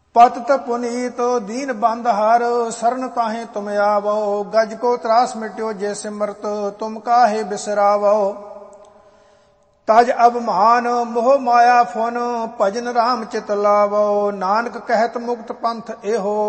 पतित पुनीत दीन बंद हार, शरण काहे तुम आवो। गज को त्रास मिट्यो जे सिमरत, तुम काहे बिसरावो। तज अभिमान मोह माया फुन, भजन राम चित लावो। नानक कहत मुक्त पंथ एहो,